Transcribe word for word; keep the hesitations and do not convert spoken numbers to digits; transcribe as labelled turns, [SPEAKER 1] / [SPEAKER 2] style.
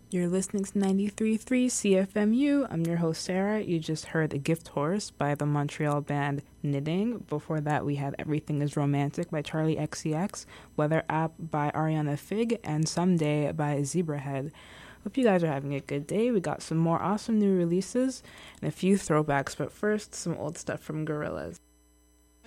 [SPEAKER 1] You're listening to ninety-three point three C F M U. I'm your host, Sarah. You just heard The Gift Horse by the Montreal band Knitting. Before that, we had Everything is Romantic by Charlie X C X, Weather App by Ariana Fig, and Someday by Zebrahead. Hope you guys are having a good day. We got some more awesome new releases and a few throwbacks, but first, some old stuff from Gorillaz.